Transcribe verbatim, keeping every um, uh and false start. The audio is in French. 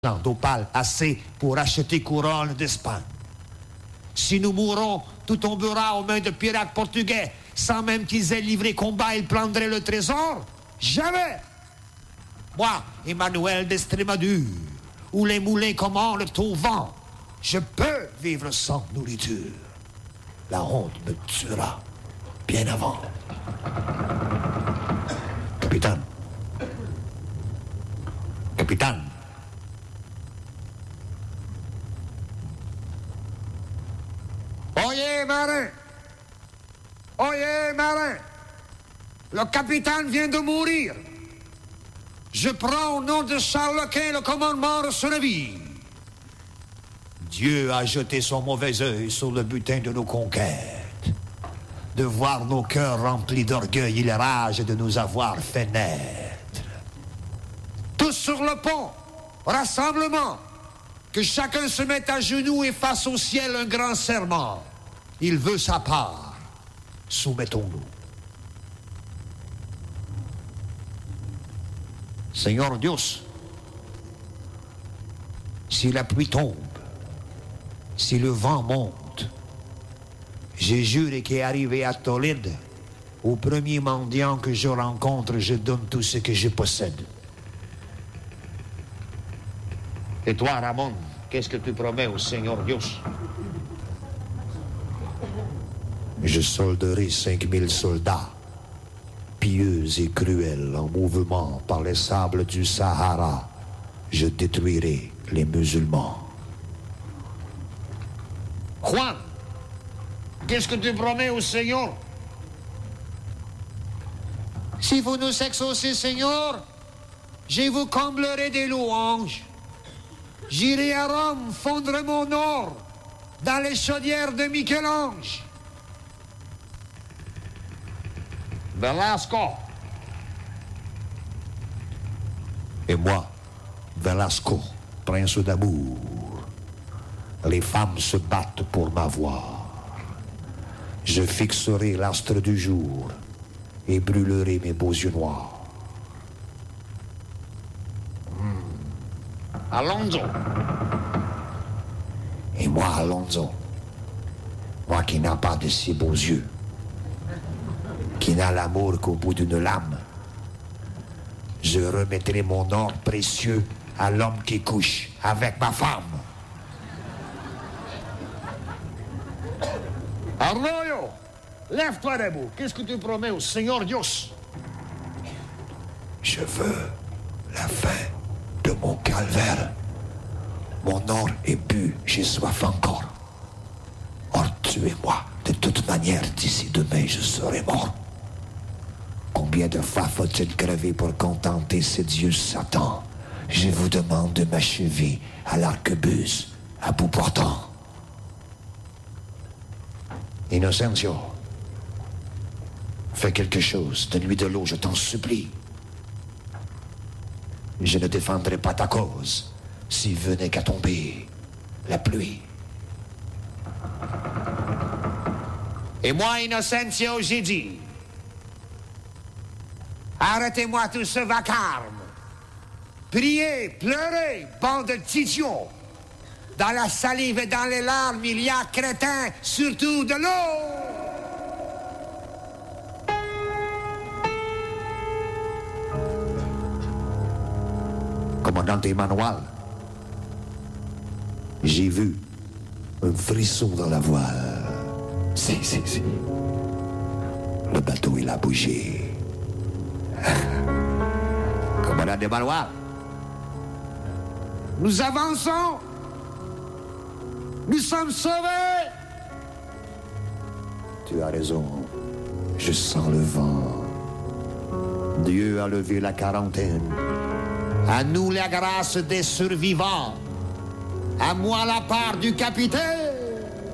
d'opale assez pour acheter couronne d'Espagne. Si nous mourons, tout tombera aux mains de pirates portugais, sans même qu'ils aient livré combat, ils prendraient le trésor. Jamais. Moi, Emmanuel d'Estrémadure, où les moulins commandent au vent, je peux vivre sans nourriture. La honte me tuera bien avant. Capitaine. Capitaine. Oyez, marin! Oyez, marin! Le capitaine vient de mourir. Je prends au nom de Charles Quint le commandement de ce navire. Dieu a jeté son mauvais œil sur le butin de nos conquêtes. De voir nos cœurs remplis d'orgueil, il rage de nous avoir fait naître. Tous sur le pont, rassemblement, que chacun se mette à genoux et fasse au ciel un grand serment. Il veut sa part. Soumettons-nous. Seigneur Dios, si la pluie tombe, si le vent monte, j'ai juré qu'est arrivé à Tolède, au premier mendiant que je rencontre, je donne tout ce que je possède. Et toi, Ramon, qu'est-ce que tu promets au Seigneur Dios? Je solderai cinq mille soldats, pieux et cruels, en mouvement par les sables du Sahara. Je détruirai les musulmans. Juan, qu'est-ce que tu promets au Seigneur? Si vous nous exaucez, Seigneur, je vous comblerai des louanges. J'irai à Rome fondre mon or dans les chaudières de Michel-Ange. Velasco. Et moi, Velasco, prince d'amour, les femmes se battent pour m'avoir. Je fixerai l'astre du jour et brûlerai mes beaux yeux noirs. Hmm. Alonso. Et moi, Alonso, moi qui n'ai pas de si beaux yeux, qui n'a l'amour qu'au bout d'une lame, je remettrai mon or précieux à l'homme qui couche avec ma femme. Arroyo, lève-toi debout. Qu'est-ce que tu promets au Seigneur Dios? Je veux la fin de mon calvaire. Mon or est bu, j'ai soif encore. Or, tuez-moi. De toute manière, d'ici demain, je serai mort. Combien de fois faut-il crever pour contenter ce dieu Satan? Je vous demande de m'achever à l'arquebuse, à bout portant. Inocencio, fais quelque chose, donne-lui de l'eau, je t'en supplie. Je ne défendrai pas ta cause s'il venait qu'à tomber la pluie. Et moi, Inocencio, j'ai dit, arrêtez-moi tout ce vacarme. Priez, pleurez, bande de titions. Dans la salive et dans les larmes, il y a, crétin, surtout de l'eau. Commandant Emmanuel, j'ai vu un frisson dans la voile. Si, si, si. Le bateau, il a bougé. Commandant Emmanuel, nous avançons. Nous sommes sauvés. Tu as raison. Je sens le vent. Dieu a levé la quarantaine. À nous la grâce des survivants. À moi la part du capitaine.